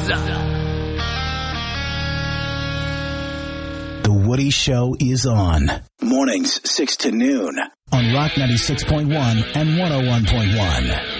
The Woody Show is on. Mornings, 6 to noon. On Rock 96.1 and 101.1.